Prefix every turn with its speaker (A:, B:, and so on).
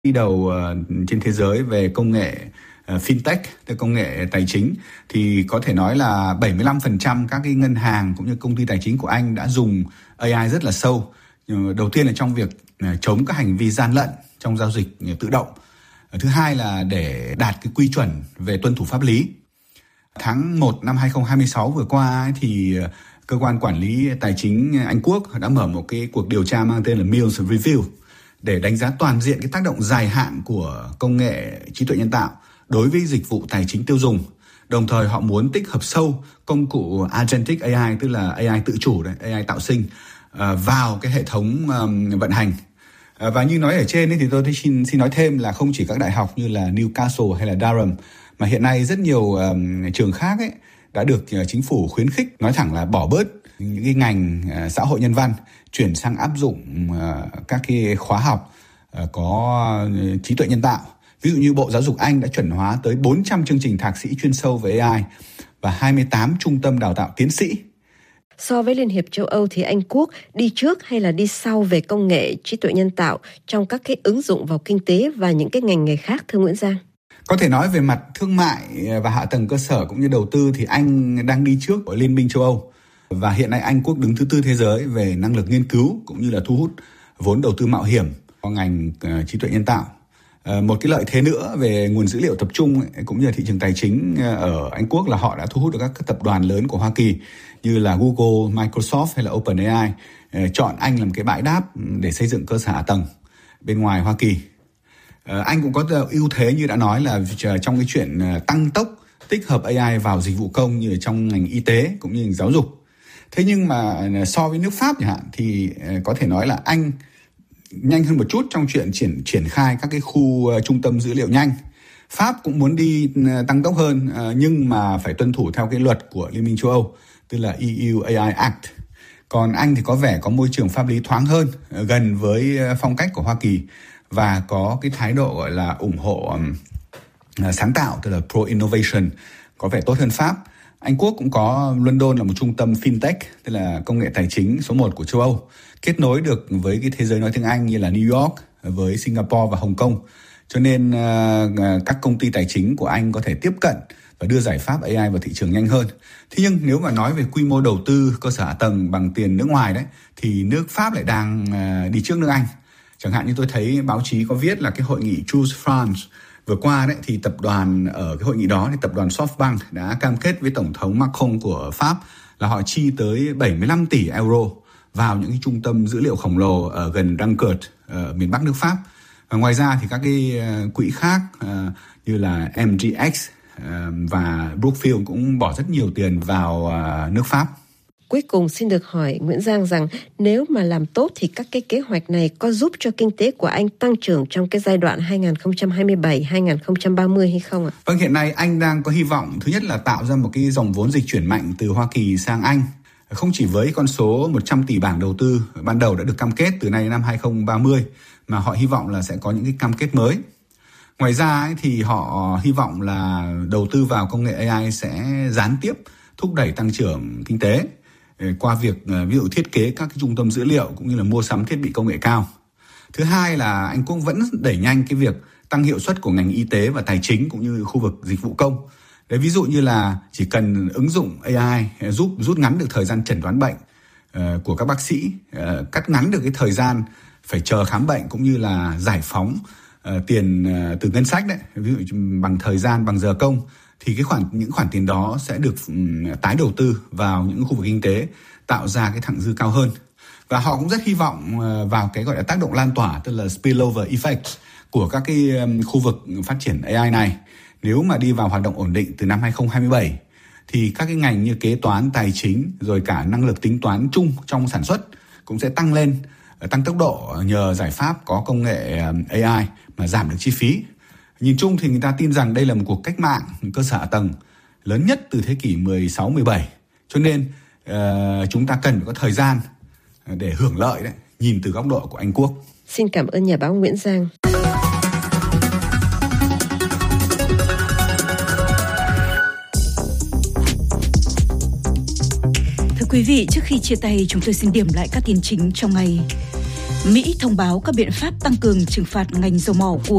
A: đi đầu trên thế giới về công nghệ fintech, công nghệ tài chính, thì có thể nói là 75% các cái ngân hàng cũng như công ty tài chính của Anh đã dùng AI rất là sâu. Đầu tiên là trong việc chống các hành vi gian lận trong giao dịch tự động. Thứ hai là để đạt cái quy chuẩn về tuân thủ pháp lý. Tháng 1 năm 2026 vừa qua thì cơ quan quản lý tài chính Anh Quốc đã mở một cái cuộc điều tra mang tên là Mills Review để đánh giá toàn diện cái tác động dài hạn của công nghệ trí tuệ nhân tạo đối với dịch vụ tài chính tiêu dùng. Đồng thời họ muốn tích hợp sâu công cụ Agentic AI, tức là AI tự chủ, AI tạo sinh, vào cái hệ thống vận hành. Và như nói ở trên thì tôi xin nói thêm là không chỉ các đại học như là Newcastle hay là Durham, mà hiện nay rất nhiều trường khác đã được chính phủ khuyến khích, nói thẳng là bỏ bớt những cái ngành xã hội nhân văn, chuyển sang áp dụng các cái khóa học có trí tuệ nhân tạo. Ví dụ như Bộ Giáo dục Anh đã chuẩn hóa tới 400 chương trình thạc sĩ chuyên sâu về AI và 28 trung tâm đào tạo tiến sĩ.
B: So với Liên hiệp châu Âu thì Anh Quốc đi trước hay là đi sau về công nghệ trí tuệ nhân tạo trong các cái ứng dụng vào kinh tế và những cái ngành nghề khác, thưa Nguyễn Giang?
A: Có thể nói về mặt thương mại và hạ tầng cơ sở cũng như đầu tư thì Anh đang đi trước của Liên minh châu Âu. Và hiện nay Anh Quốc đứng thứ 4 thế giới về năng lực nghiên cứu cũng như là thu hút vốn đầu tư mạo hiểm vào ngành trí tuệ nhân tạo. Một cái lợi thế nữa về nguồn dữ liệu tập trung cũng như là thị trường tài chính ở Anh Quốc là họ đã thu hút được các tập đoàn lớn của Hoa Kỳ như là Google, Microsoft hay là OpenAI chọn Anh làm cái bãi đáp để xây dựng cơ sở hạ tầng bên ngoài Hoa Kỳ. Anh cũng có ưu thế như đã nói là trong cái chuyện tăng tốc tích hợp AI vào dịch vụ công như trong ngành y tế cũng như ngành giáo dục. Thế nhưng mà so với nước Pháp chẳng hạn thì có thể nói là Anh nhanh hơn một chút trong chuyện triển khai các cái khu trung tâm dữ liệu nhanh. Pháp cũng muốn đi tăng tốc hơn nhưng mà phải tuân thủ theo cái luật của Liên minh châu Âu, tức là EU AI Act. Còn Anh thì có vẻ có môi trường pháp lý thoáng hơn, gần với phong cách của Hoa Kỳ và có cái thái độ gọi là ủng hộ sáng tạo, tức là pro-innovation, có vẻ tốt hơn Pháp. Anh Quốc cũng có London là một trung tâm fintech, tức là công nghệ tài chính số 1 của châu Âu, kết nối được với cái thế giới nói tiếng Anh như là New York, với Singapore và Hồng Kông. Cho nên các công ty tài chính của Anh có thể tiếp cận và đưa giải pháp AI vào thị trường nhanh hơn. Thế nhưng nếu mà nói về quy mô đầu tư cơ sở hạ tầng bằng tiền nước ngoài đấy, thì nước Pháp lại đang đi trước nước Anh. Chẳng hạn như tôi thấy báo chí có viết là cái hội nghị Choose France vừa qua đấy, thì tập đoàn ở cái hội nghị đó thì tập đoàn SoftBank đã cam kết với Tổng thống Macron của Pháp là họ chi tới 75 tỷ euro vào những cái trung tâm dữ liệu khổng lồ ở gần Dunkirk, ở miền Bắc nước Pháp. Và ngoài ra thì các cái quỹ khác như là MGX và Brookfield cũng bỏ rất nhiều tiền vào nước Pháp.
B: Cuối cùng xin được hỏi Nguyễn Giang rằng nếu mà làm tốt thì các cái kế hoạch này có giúp cho kinh tế của Anh tăng trưởng trong cái giai đoạn 2027-2030 hay không ạ?
A: Vâng, hiện nay Anh đang có hy vọng thứ nhất là tạo ra một cái dòng vốn dịch chuyển mạnh từ Hoa Kỳ sang Anh. Không chỉ với con số 100 tỷ bảng đầu tư ban đầu đã được cam kết từ nay đến năm 2030, mà họ hy vọng là sẽ có những cái cam kết mới. Ngoài ra thì họ hy vọng là đầu tư vào công nghệ AI sẽ gián tiếp thúc đẩy tăng trưởng kinh tế qua việc ví dụ thiết kế các cái trung tâm dữ liệu cũng như là mua sắm thiết bị công nghệ cao. Thứ hai là Anh cũng vẫn đẩy nhanh cái việc tăng hiệu suất của ngành y tế và tài chính cũng như khu vực dịch vụ công. Đấy, ví dụ như là chỉ cần ứng dụng AI giúp rút ngắn được thời gian chẩn đoán bệnh của các bác sĩ, cắt ngắn được cái thời gian phải chờ khám bệnh cũng như là giải phóng tiền từ ngân sách đấy, ví dụ bằng thời gian, bằng giờ công, thì những khoản tiền đó sẽ được tái đầu tư vào những khu vực kinh tế, tạo ra cái thặng dư cao hơn. Và họ cũng rất hy vọng vào cái gọi là tác động lan tỏa, tức là spillover effect của các cái khu vực phát triển AI này. Nếu mà đi vào hoạt động ổn định từ năm 2027 thì các cái ngành như kế toán, tài chính rồi cả năng lực tính toán chung trong sản xuất cũng sẽ tăng lên, tăng tốc độ nhờ giải pháp có công nghệ AI mà giảm được chi phí. Nhìn chung thì người ta tin rằng đây là một cuộc cách mạng cơ sở hạ tầng lớn nhất từ thế kỷ 16-17. Cho nên chúng ta cần phải có thời gian để hưởng lợi đấy, nhìn từ góc độ của Anh Quốc.
B: Xin cảm ơn nhà báo Nguyễn Giang.
C: Thưa quý vị, trước khi chia tay, chúng tôi xin điểm lại các tin chính trong ngày. Mỹ thông báo các biện pháp tăng cường trừng phạt ngành dầu mỏ của